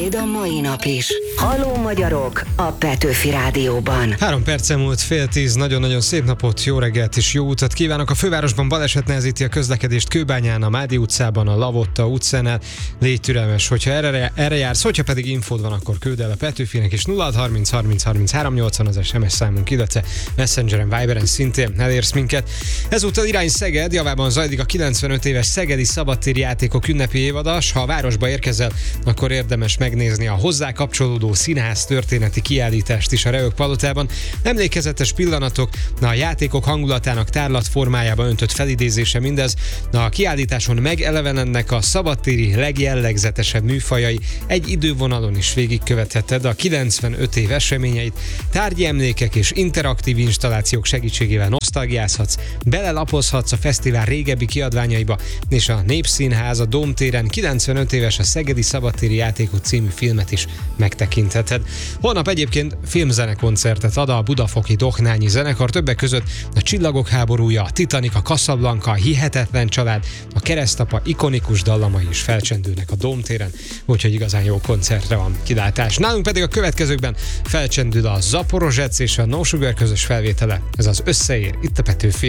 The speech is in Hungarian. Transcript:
Veled a mai nap is. Halló magyarok a Petőfi Rádióban. 3 perc múlt 9:30, nagyon-nagyon szép napot, jó reggelt és jó utat kívánok. A fővárosban baleset nehezíti a közlekedést Kőbányán, a Mádi utcában, a Lavotta utcánál. Légy türelmes, hogyha erre jársz, hogyha pedig infód van, akkor küld el a Petőfinek, és 0630 30 33 80 az SMS számunk, illetve Messengeren, Viberen szintén elérsz minket. Ezúttal irány Szeged, javában zajlik a 95 éves szegedi szabadtéri játékok ünnepi évada. Ha a városba érkezel, akkor érdemes megnézni a hozzá kapcsolódó színház történeti kiállítást is a Reök palotában. Emlékezetes pillanatok, a játékok hangulatának tárlatformájába öntött felidézése mindez. A kiállításon megelevenednek a szabadtéri legjellegzetesebb műfajai, egy idővonalon is végigkövetheted a 95 év eseményeit, tárgyi emlékek és interaktív installációk segítségével nosztalgiázhatsz, belelapozhatsz a fesztivál régebbi kiadványaiba, és a Népszínház a Dómtéren 95 éves a szegedi szabadtéri játékok című filmet is megtekintheted. Holnap egyébként filmzenekoncertet ad a budafoki Dohnányi zenekar, többek között a Csillagok háborúja, a Titanic, a Casablanca, a Hihetetlen család, a Keresztapa ikonikus dallamai is felcsendülnek a Dómtéren, úgyhogy igazán jó koncertre van kilátás. Nálunk pedig a következőkben felcsendül a Zaporozsec és a No Sugar közös felvétele. Ez az Összeér itt a Petőfi.